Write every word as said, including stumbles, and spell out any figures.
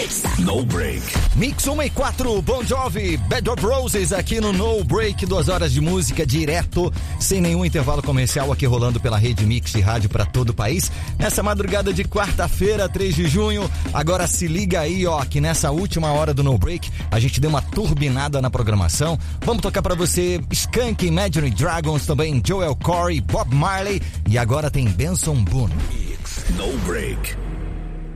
Mix. No Break. Mix um e quatro, Bon Jovi, Bed of Roses aqui no No Break, duas horas de música direto, sem nenhum intervalo comercial aqui rolando pela rede Mix de rádio para todo o país. Nessa madrugada de quarta-feira, três de junho, agora se liga aí, ó, que nessa última hora do No Break a gente deu uma turbinada na programação. Vamos tocar para você Skank, Imagine Dragons, também Joel Corey, Bob Marley e agora tem Benson Boone. Mix No Break.